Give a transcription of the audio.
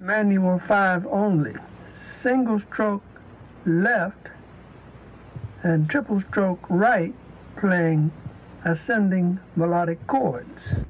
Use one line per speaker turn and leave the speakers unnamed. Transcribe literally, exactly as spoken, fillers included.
manual five only, single stroke left and triple stroke right, playing ascending melodic chords.